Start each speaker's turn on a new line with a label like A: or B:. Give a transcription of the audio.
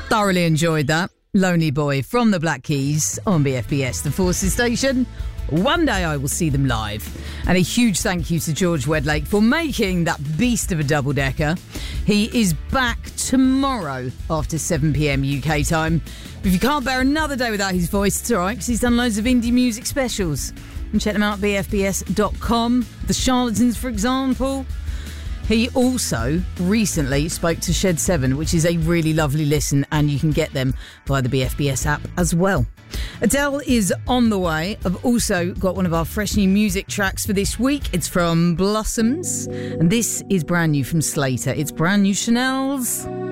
A: Thoroughly enjoyed that. Lonely Boy from the Black Keys on BFBS, the Forces station. One day I will see them live. And a huge thank you to George Wedlake for making that beast of a double-decker. He is back tomorrow after 7pm UK time. But if you can't bear another day without his voice, it's all right, because he's done loads of indie music specials. And check them out at bfbs.com. The Charlatans, for example. He also recently spoke to Shed 7, which is a really lovely listen, and you can get them via the BFBS app as well. Adele is on the way. I've also got one of our fresh new music tracks for this week. It's from Blossoms, and this is brand new from Slater. It's brand new Chanel's.